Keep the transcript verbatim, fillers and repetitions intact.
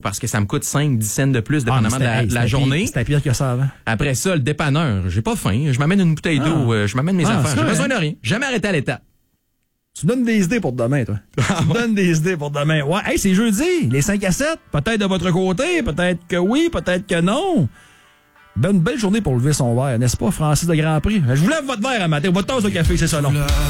parce que ça me coûte cinq dix cents de plus, dépendamment ah, de la, hey, la journée. C'était pire que ça avant. Après ça, le dépanneur, j'ai pas faim. Je m'amène une bouteille Ah. d'eau, euh, je m'amène mes Ah, affaires. c'est J'ai vrai. besoin de rien. Jamais arrêté à l'étape. Tu donnes des idées pour demain, toi. Ah, tu ouais? donnes des idées pour demain. Ouais, hey, c'est jeudi, les cinq à sept. Peut-être de votre côté, peut-être que oui, peut-être que non. Ben, une belle journée pour lever son verre, n'est-ce pas, Francis de Grand Prix? Je vous lève votre verre à matin, votre tasse de café, c'est ça, non?